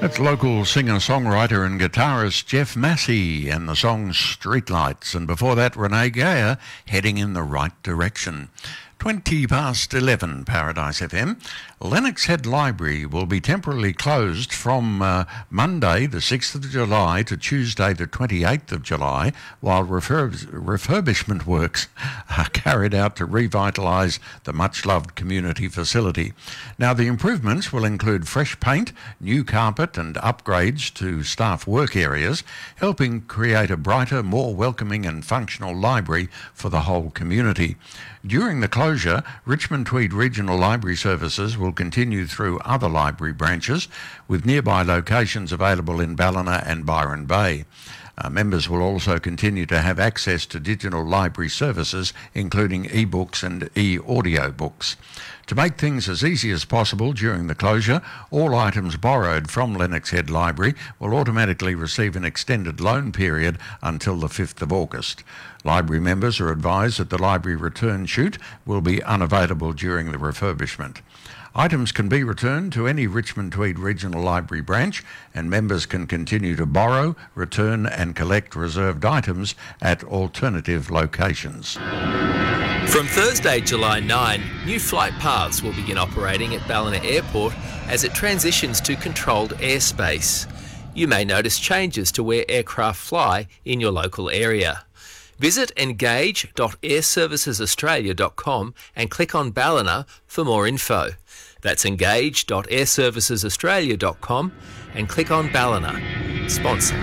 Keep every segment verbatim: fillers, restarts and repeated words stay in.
It's local singer-songwriter and guitarist Jeff Massey and the song Streetlights. And before that, Renee Geyer, Heading in the Right Direction. twenty past eleven, Paradise F M. Lennox Head Library will be temporarily closed from uh, Monday the sixth of July to Tuesday the twenty-eighth of July while refurb- refurbishment works are carried out to revitalise the much-loved community facility. Now, the improvements will include fresh paint, new carpet and upgrades to staff work areas, helping create a brighter, more welcoming and functional library for the whole community. During the closure, Richmond Tweed Regional Library Services will continue through other library branches, with nearby locations available in Ballina and Byron Bay. Uh, members will also continue to have access to digital library services, including e-books and e-audio books. To make things as easy as possible during the closure, all items borrowed from Lennox Head Library will automatically receive an extended loan period until the fifth of August. Library members are advised that the library return chute will be unavailable during the refurbishment. Items can be returned to any Richmond Tweed Regional Library branch, and members can continue to borrow, return and collect reserved items at alternative locations. From Thursday, July ninth, new flight paths will begin operating at Ballina Airport as it transitions to controlled airspace. You may notice changes to where aircraft fly in your local area. Visit engage dot air services australia dot com and click on Ballina for more info. That's engage dot air services australia dot com and click on Ballina. Sponsor.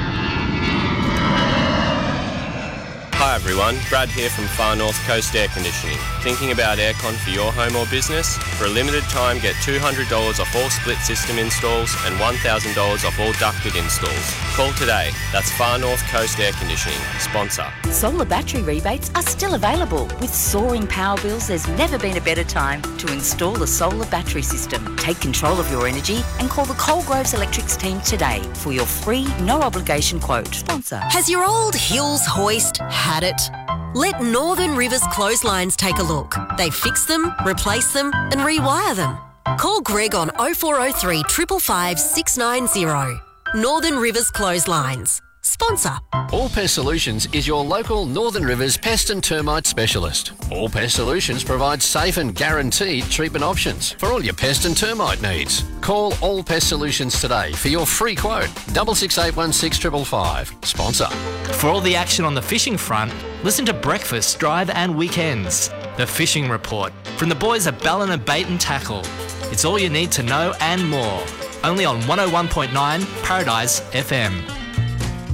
Hi everyone, Brad here from Far North Coast Air Conditioning. Thinking about aircon for your home or business? For a limited time, get two hundred dollars off all split system installs and one thousand dollars off all ducted installs. Call today. That's Far North Coast Air Conditioning. Sponsor. Solar battery rebates are still available. With soaring power bills, there's never been a better time to install a solar battery system. Take control of your energy and call the Coalgroves Electrics team today for your free, no-obligation quote. Sponsor. Has your old Hills hoist had it? Let Northern Rivers Clotheslines take a look. They fix them, replace them and rewire them. Call Greg on oh four oh three, five five five, six nine oh. Northern Rivers Clotheslines. Sponsor. All Pest Solutions is your local Northern Rivers pest and termite specialist. All Pest Solutions provides safe and guaranteed treatment options for all your pest and termite needs. Call All Pest Solutions today for your free quote. Double six eight one six triple five. Sponsor. For all the action on the fishing front, listen to Breakfast, Drive and Weekends. The Fishing Report from the boys at Ballina Bait and Tackle. It's all you need to know and more. Only on one oh one point nine Paradise F M.